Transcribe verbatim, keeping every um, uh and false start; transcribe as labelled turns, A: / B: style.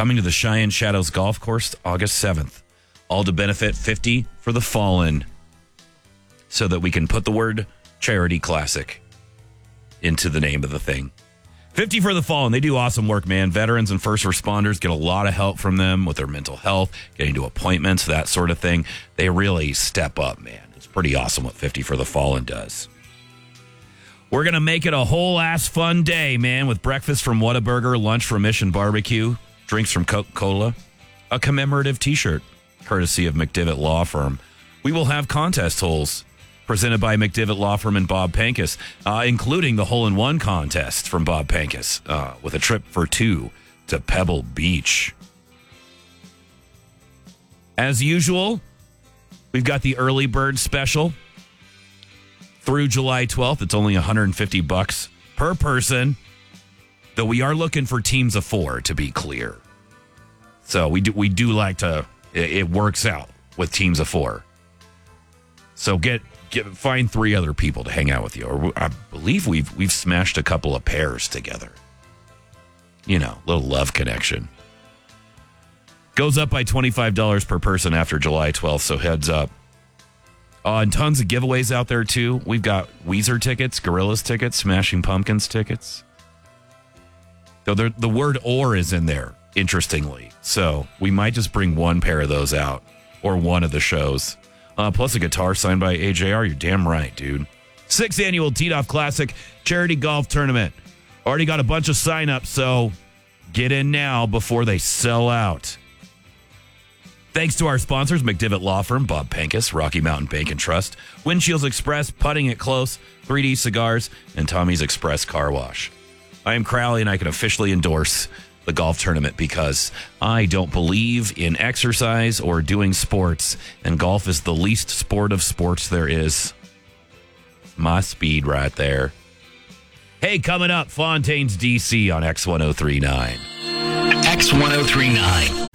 A: coming to the Cheyenne Shadows Golf Course August seventh. All to benefit fifty for the Fallen, so that we can put the word charity classic into the name of the thing. fifty for the Fallen. They do awesome work, man. Veterans and first responders get a lot of help from them with their mental health, getting to appointments, that sort of thing. They really step up, man. It's pretty awesome what fifty for the Fallen does. We're going to make it a whole ass fun day, man, with breakfast from Whataburger, lunch from Mission Barbecue, drinks from Coca-Cola, a commemorative t-shirt, courtesy of McDivitt Law Firm. We will have contest holes presented by McDivitt Law Firm and Bob Pankus, uh, including the hole-in-one contest from Bob Pankus, uh, with a trip for two to Pebble Beach. As usual, we've got the early bird special. Through July twelfth, it's only one hundred fifty bucks per person, though we are looking for teams of four, to be clear. So we do, we do like to, it, it works out with teams of four. So get, get find three other people to hang out with you. Or I believe we've we've smashed a couple of pairs together. You know, little love connection. Goes up by twenty-five dollars per person after July twelfth, so heads up. Uh, and tons of giveaways out there, too. We've got Weezer tickets, Gorillaz tickets, Smashing Pumpkins tickets. Though the word or is in there, interestingly. So we might just bring one pair of those out, or one of the shows. Uh, plus a guitar signed by A J R. You're damn right, dude. Sixth annual Teed Off Classic Charity Golf Tournament. Already got a bunch of sign-ups, so get in now before they sell out. Thanks to our sponsors, McDivitt Law Firm, Bob Pankus, Rocky Mountain Bank and Trust, Windshields Express, Putting It Close, three D Cigars, and Tommy's Express Car Wash. I am Crowley, and I can officially endorse the golf tournament because I don't believe in exercise or doing sports, and golf is the least sport of sports there is. My speed right there. Hey, coming up, Fontaine's D C on X ten thirty-nine.
B: X ten thirty-nine.